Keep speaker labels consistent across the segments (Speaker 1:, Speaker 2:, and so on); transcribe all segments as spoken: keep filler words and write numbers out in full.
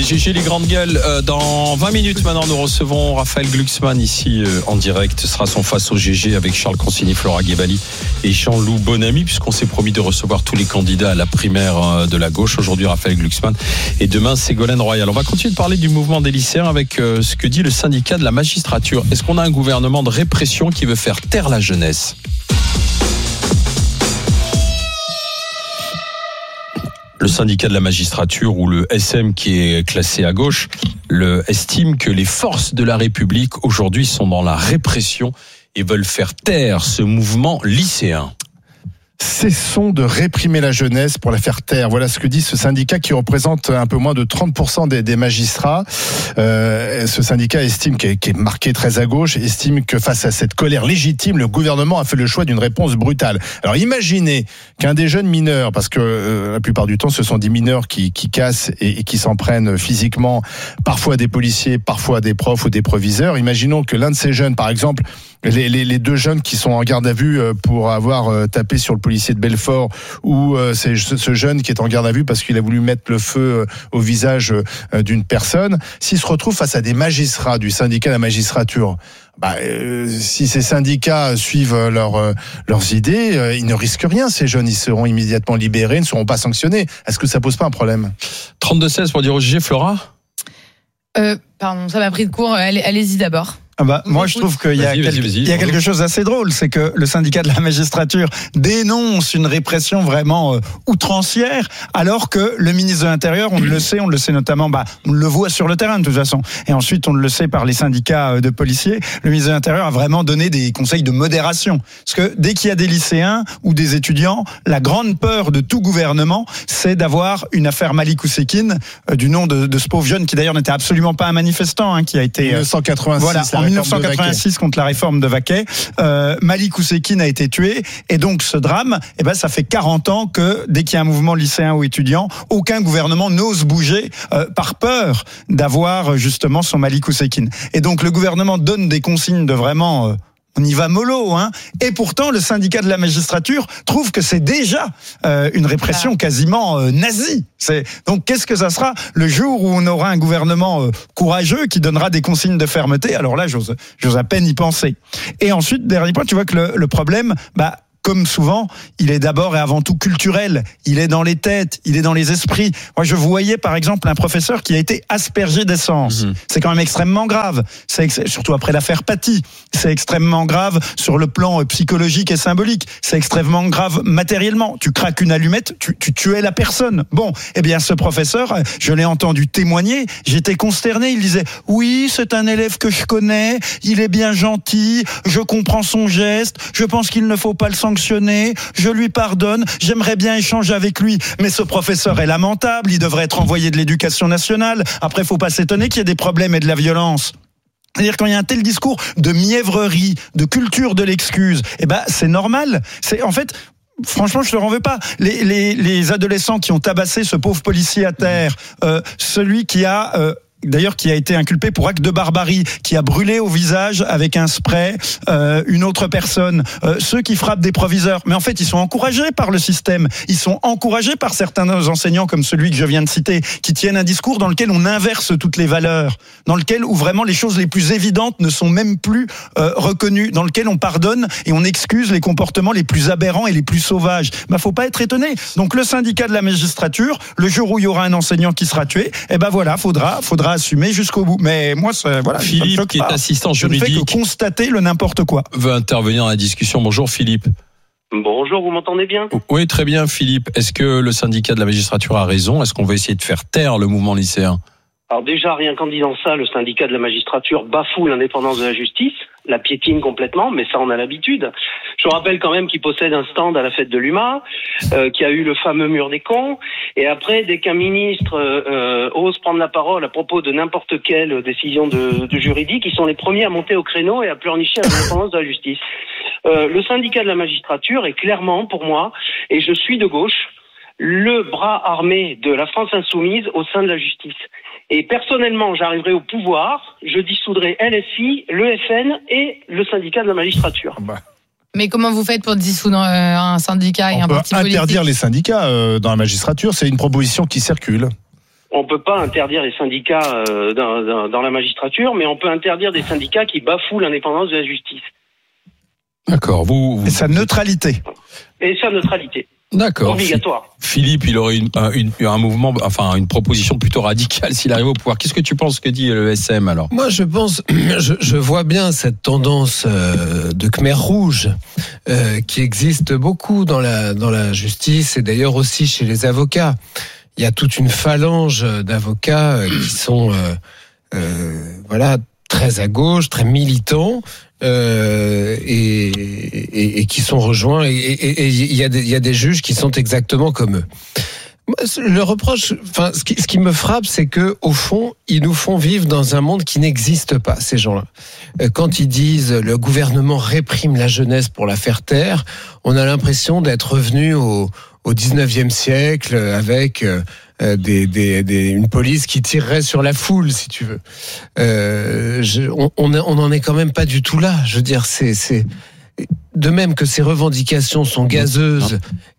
Speaker 1: G G les grandes gueules. Euh, dans vingt minutes maintenant, nous recevons Raphaël Glucksmann ici euh, en direct. Ce sera son face au G G avec Charles Consigny, Flora Guébali et Jean-Loup Bonamy, puisqu'on s'est promis de recevoir tous les candidats à la primaire euh, de la gauche. Aujourd'hui, Raphaël Glucksmann et demain, Ségolène Royal. On va continuer de parler du mouvement des lycéens avec euh, ce que dit le syndicat de la magistrature. Est-ce qu'on a un gouvernement de répression qui veut faire taire la jeunesse ? Le syndicat de la magistrature, ou le S M qui est classé à gauche, le estime que les forces de la République aujourd'hui sont dans la répression et veulent faire taire ce mouvement lycéen.
Speaker 2: Cessons de réprimer la jeunesse pour la faire taire. Voilà ce que dit ce syndicat qui représente un peu moins de trente pour cent des, des magistrats. Euh, ce syndicat estime, qui est, qui est marqué très à gauche, estime que face à cette colère légitime, le gouvernement a fait le choix d'une réponse brutale. Alors imaginez qu'un des jeunes mineurs, parce que euh, la plupart du temps ce sont des mineurs qui, qui cassent et, et qui s'en prennent physiquement, parfois à des policiers, parfois à des profs ou des proviseurs. Imaginons que l'un de ces jeunes, par exemple, Les, les, les deux jeunes qui sont en garde à vue pour avoir tapé sur le policier de Belfort, ou c'est ce jeune qui est en garde à vue parce qu'il a voulu mettre le feu au visage d'une personne, s'ils se retrouvent face à des magistrats du syndicat de la magistrature, bah, euh, si ces syndicats suivent leur, euh, leurs idées, euh, ils ne risquent rien. Ces jeunes, ils seront immédiatement libérés, ne seront pas sanctionnés. Est-ce que ça pose pas un problème ?
Speaker 1: trente-deux seize pour dire au G G, Flora ?
Speaker 3: euh, Pardon, ça m'a pris de court. Allez, allez-y d'abord.
Speaker 4: Ah bah, moi, je trouve qu'il y a,
Speaker 1: vas-y,
Speaker 4: quel...
Speaker 1: vas-y, vas-y,
Speaker 4: il y a quelque chose d'assez drôle, c'est que le syndicat de la magistrature dénonce une répression vraiment euh, outrancière, alors que le ministre de l'Intérieur, on le sait, on le sait notamment, bah, on le voit sur le terrain de toute façon, et ensuite on le sait par les syndicats de policiers, le ministre de l'Intérieur a vraiment donné des conseils de modération. Parce que dès qu'il y a des lycéens ou des étudiants, la grande peur de tout gouvernement, c'est d'avoir une affaire Malik Oussekine, euh, du nom de, de ce pauvre jeune qui d'ailleurs n'était absolument pas un manifestant, hein, qui a été...
Speaker 2: dix-neuf cent quatre-vingt-six,
Speaker 4: voilà, en dix-neuf cent quatre-vingt-six contre la réforme de Vaquet, euh, Malik Oussekine a été tué, et donc ce drame, eh ben ça fait quarante ans que dès qu'il y a un mouvement lycéen ou étudiant, aucun gouvernement n'ose bouger euh, par peur d'avoir justement son Malik Oussekine. Et donc le gouvernement donne des consignes de vraiment euh, on y va mollo, hein. Et pourtant, le syndicat de la magistrature trouve que c'est déjà euh, une répression quasiment euh, nazie. C'est, donc, qu'est-ce que ça sera le jour où on aura un gouvernement euh, courageux qui donnera des consignes de fermeté ? Alors là, j'ose, j'ose à peine y penser. Et ensuite, dernier point, tu vois que le, le problème, bah, comme souvent, il est d'abord et avant tout culturel. Il est dans les têtes, il est dans les esprits. Moi, je voyais par exemple un professeur qui a été aspergé d'essence. Mmh. C'est quand même extrêmement grave. C'est ex- surtout après l'affaire Paty. C'est extrêmement grave sur le plan psychologique et symbolique. C'est extrêmement grave matériellement. Tu craques une allumette, tu, tu tuais la personne. Bon, eh bien, ce professeur, je l'ai entendu témoigner. J'étais consterné. Il disait « Oui, c'est un élève que je connais. Il est bien gentil. Je comprends son geste. Je pense qu'il ne faut pas le sanctionner. Je lui pardonne, j'aimerais bien échanger avec lui, mais ce professeur est lamentable, il devrait être envoyé de l'éducation nationale. Après, faut pas s'étonner qu'il y ait des problèmes et de la violence. C'est-à-dire quand il y a un tel discours de mièvrerie, de culture de l'excuse, eh ben c'est normal. C'est en fait. Franchement, je ne leur en veux pas. Les, les, les adolescents qui ont tabassé ce pauvre policier à terre, euh, celui qui a euh, d'ailleurs qui a été inculpé pour acte de barbarie, qui a brûlé au visage avec un spray euh, une autre personne, euh, ceux qui frappent des proviseurs. Mais en fait, ils sont encouragés par le système, ils sont encouragés par certains enseignants comme celui que je viens de citer, qui tiennent un discours dans lequel on inverse toutes les valeurs, dans lequel où vraiment les choses les plus évidentes ne sont même plus euh, reconnues, dans lequel on pardonne et on excuse les comportements les plus aberrants et les plus sauvages. Ben, faut pas être étonné. Donc le syndicat de la magistrature, le jour où il y aura un enseignant qui sera tué, eh ben voilà, faudra, faudra assumer jusqu'au bout. Mais moi, ça, voilà.
Speaker 1: Philippe, qui est assistant juridique,
Speaker 4: je ne fais que constater le n'importe quoi.
Speaker 1: Veut intervenir dans la discussion. Bonjour Philippe.
Speaker 5: Bonjour, vous m'entendez bien ?
Speaker 1: Oui, très bien Philippe. Est-ce que le syndicat de la magistrature a raison ? Est-ce qu'on va essayer de faire taire le mouvement lycéen ?
Speaker 5: Alors déjà, rien qu'en disant ça, le syndicat de la magistrature bafoue l'indépendance de la justice, la piétine complètement, mais ça on a l'habitude. Je vous rappelle quand même qu'il possède un stand à la fête de l'U M A, euh, qui a eu le fameux mur des cons, et après, dès qu'un ministre euh, ose prendre la parole à propos de n'importe quelle décision de, de juridique, ils sont les premiers à monter au créneau et à pleurnicher à l'indépendance de la justice. Euh, le syndicat de la magistrature est clairement, pour moi, et je suis de gauche, le bras armé de la France insoumise au sein de la justice. Et personnellement, j'arriverai au pouvoir, je dissoudrai L F I, le F N et le syndicat de la magistrature.
Speaker 2: Bah.
Speaker 3: Mais comment vous faites pour dissoudre un syndicat et
Speaker 2: On
Speaker 3: un
Speaker 2: peut
Speaker 3: parti politique ?
Speaker 2: interdire les syndicats euh, dans la magistrature, c'est une proposition qui circule.
Speaker 5: On peut pas interdire les syndicats euh, dans, dans, dans la magistrature, mais on peut interdire des syndicats qui bafouent l'indépendance de la justice.
Speaker 1: D'accord. Vous, vous...
Speaker 4: Et sa neutralité.
Speaker 5: Et sa neutralité.
Speaker 1: D'accord.
Speaker 5: Obligatoire.
Speaker 1: Philippe, il aurait une, une, un mouvement, enfin une proposition plutôt radicale s'il arrive au pouvoir. Qu'est-ce que tu penses que dit le S M alors ?
Speaker 6: Moi, je pense, je, je vois bien cette tendance euh, de Khmer rouge euh, qui existe beaucoup dans la dans la justice et d'ailleurs aussi chez les avocats. Il y a toute une phalange d'avocats euh, qui sont euh, euh, voilà très à gauche, très militants. Euh, et, et, et qui sont rejoints et il y a des il y a des juges qui sont exactement comme eux. Le reproche, enfin, ce qui, ce qui me frappe, c'est que au fond, ils nous font vivre dans un monde qui n'existe pas. Ces gens-là, quand ils disent le gouvernement réprime la jeunesse pour la faire taire, on a l'impression d'être revenu au au dix-neuvième siècle avec euh, des, des, des, une police qui tirerait sur la foule, si tu veux. Euh, je, on, on n'en est quand même pas du tout là. Je veux dire, c'est, c'est de même que ces revendications sont gazeuses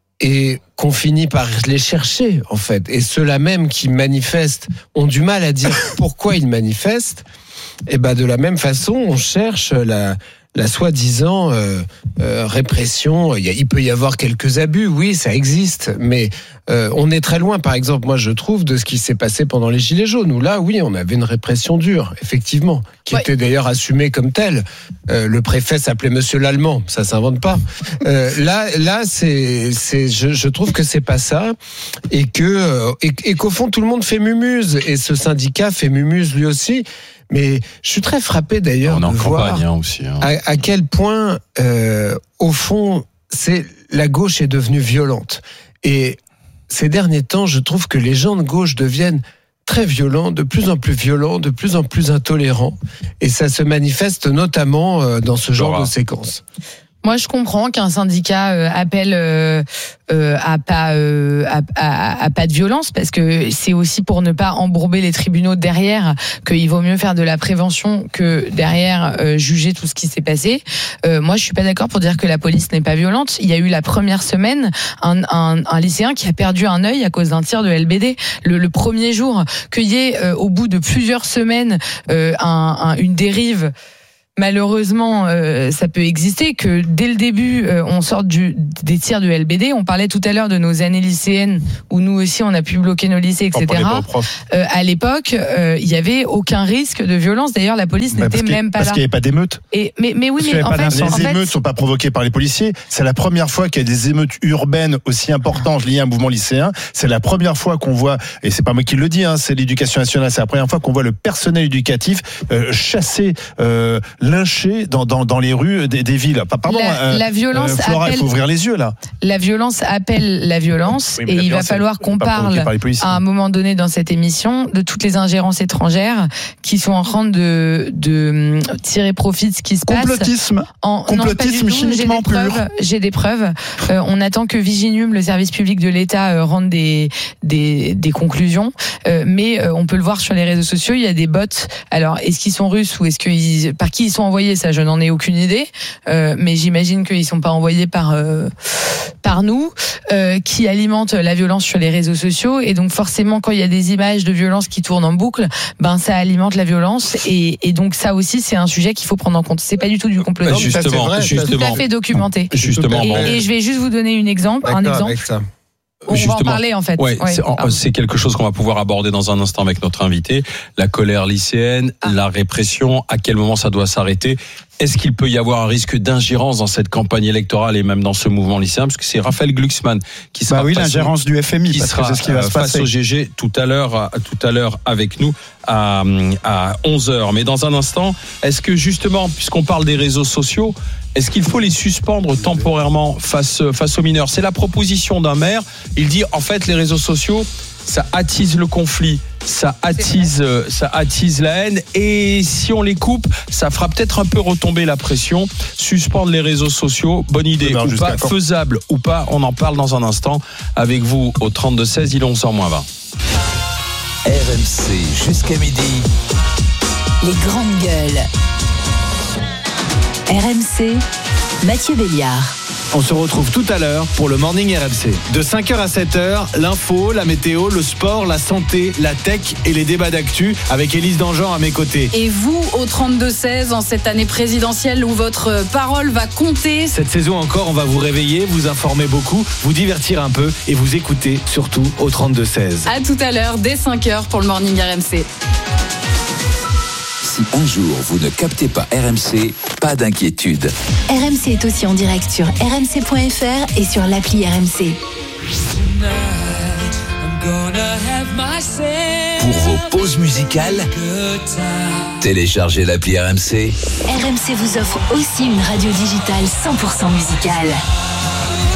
Speaker 6: et qu'on finit par les chercher, en fait. Et ceux-là même qui manifestent ont du mal à dire pourquoi ils manifestent. Et ben de la même façon, on cherche la la soi-disant euh, euh, répression. Il, y a, il peut y avoir quelques abus, oui, ça existe, mais euh, on est très loin, par exemple, moi je trouve, de ce qui s'est passé pendant les Gilets jaunes, où là, oui, on avait une répression dure, effectivement, qui ouais. était d'ailleurs assumée comme telle. Euh, le préfet s'appelait Monsieur l'Allemand, ça s'invente pas. Euh, là, là, c'est, c'est, je, je trouve que c'est pas ça, et que, euh, et, et qu'au fond, tout le monde fait mumuse, et ce syndicat fait mumuse lui aussi. Mais je suis très frappé d'ailleurs
Speaker 1: on
Speaker 6: de
Speaker 1: en
Speaker 6: voir
Speaker 1: campagne, hein, aussi, hein.
Speaker 6: à, à quel point, euh, au fond, c'est la gauche est devenue violente. Et ces derniers temps, je trouve que les gens de gauche deviennent très violents, de plus en plus violents, de plus en plus intolérants. Et ça se manifeste notamment euh, dans ce genre Laura. de séquences.
Speaker 3: Moi, je comprends qu'un syndicat euh, appelle euh, euh, à pas euh, à, à, à pas de violence, parce que c'est aussi pour ne pas embourber les tribunaux derrière qu'il vaut mieux faire de la prévention que derrière euh, juger tout ce qui s'est passé. Euh, moi, je suis pas d'accord pour dire que la police n'est pas violente. Il y a eu la première semaine un, un, un lycéen qui a perdu un œil à cause d'un tir de L B D. Le, le premier jour, qu'il y ait euh, au bout de plusieurs semaines euh, un, un, une dérive. Malheureusement, euh, ça peut exister, que dès le début, euh, on sorte du, des tirs du L B D. On parlait tout à l'heure de nos années lycéennes, où nous aussi, on a pu bloquer nos lycées, et cetera. Euh, à l'époque, euh, il y avait aucun risque de violence. D'ailleurs, la police bah, n'était même pas
Speaker 2: parce
Speaker 3: là.
Speaker 2: Parce qu'il n'y avait pas d'émeutes.
Speaker 3: Et, mais, mais oui,
Speaker 2: parce
Speaker 3: mais en fait,
Speaker 2: les
Speaker 3: en
Speaker 2: émeutes ne
Speaker 3: fait,
Speaker 2: sont pas provoquées par les policiers. C'est la première fois qu'il y a des émeutes urbaines aussi importantes liées à un mouvement lycéen. C'est la première fois qu'on voit, et c'est pas moi qui le dis, hein, c'est l'éducation nationale, c'est la première fois qu'on voit le personnel éducatif euh, chasser, euh, lyncher dans Dans, dans les rues des, des villes. Pardon,
Speaker 3: la,
Speaker 2: euh,
Speaker 3: la violence
Speaker 2: euh, Flora,
Speaker 3: appelle,
Speaker 2: il faut ouvrir les yeux là.
Speaker 3: La violence appelle la violence, oui, et la il violence, va falloir qu'on parle à un moment donné dans cette émission de toutes les ingérences étrangères qui sont en train de, de tirer profit de ce qui se
Speaker 4: Complotisme.
Speaker 3: passe. En,
Speaker 4: Complotisme
Speaker 3: non,
Speaker 4: chimiquement pur.
Speaker 3: J'ai des preuves. Euh, on attend que Viginum, le service public de l'État, euh, rende des, des, des conclusions. Euh, mais euh, on peut le voir sur les réseaux sociaux, il y a des bots. Alors, est-ce qu'ils sont russes ou est-ce qu'ils, par qui ils sont envoyés, ça je n'en ai aucune idée, euh, mais j'imagine qu'ils sont pas envoyés par euh, par nous, euh, qui alimentent la violence sur les réseaux sociaux, et donc forcément quand il y a des images de violence qui tournent en boucle, ben ça alimente la violence, et, et donc ça aussi c'est un sujet qu'il faut prendre en compte. C'est pas du tout du complotisme,
Speaker 1: justement,
Speaker 3: vrai,
Speaker 1: justement,
Speaker 3: tout à fait documenté.
Speaker 1: Justement,
Speaker 3: et,
Speaker 1: bon.
Speaker 3: et je vais juste vous donner une exemple, un exemple. On
Speaker 1: Justement,
Speaker 3: va en parler en fait.
Speaker 1: Ouais, ouais, c'est, c'est quelque chose qu'on va pouvoir aborder dans un instant avec notre invité. La colère lycéenne, ah. la répression, à quel moment ça doit s'arrêter? Est-ce qu'il peut y avoir un risque d'ingérence dans cette campagne électorale et même dans ce mouvement lycéen? Parce que c'est Raphaël Glucksmann qui sera
Speaker 4: bah oui,
Speaker 1: face
Speaker 4: l'ingérence
Speaker 1: au,
Speaker 4: du F M I,
Speaker 1: qui
Speaker 4: parce
Speaker 1: sera
Speaker 4: que c'est ce qui va se
Speaker 1: face
Speaker 4: passer.
Speaker 1: au G G tout à l'heure, tout à l'heure avec nous à, à onze heures. Mais dans un instant, est-ce que justement, puisqu'on parle des réseaux sociaux, est-ce qu'il faut les suspendre temporairement face, face aux mineurs? C'est la proposition d'un maire. Il dit, en fait, les réseaux sociaux, ça attise le conflit, ça attise, ça attise la haine, et si on les coupe, ça fera peut-être un peu retomber la pression. Suspendre les réseaux sociaux, bonne idée ou pas, faisable ou pas, on en parle dans un instant avec vous au trente-deux seize, il est onze heures moins vingt.
Speaker 7: R M C jusqu'à midi.
Speaker 8: Les grandes gueules. R M C, Mathieu Béliard.
Speaker 9: On se retrouve tout à l'heure pour le Morning R M C. De cinq heures à sept heures, l'info, la météo, le sport, la santé, la tech et les débats d'actu avec Élise Dangean à mes côtés.
Speaker 10: Et vous, au trente-deux seize, en cette année présidentielle où votre parole va compter.
Speaker 9: Cette saison encore, on va vous réveiller, vous informer beaucoup, vous divertir un peu et vous écouter surtout au trente-deux seize.
Speaker 10: À tout à l'heure, dès cinq heures pour le Morning R M C.
Speaker 7: Si un jour vous ne captez pas R M C, pas d'inquiétude.
Speaker 8: R M C est aussi en direct sur r m c point f r et sur l'appli R M C.
Speaker 7: Pour vos pauses musicales, téléchargez l'appli R M C.
Speaker 8: R M C vous offre aussi une radio digitale cent pour cent musicale.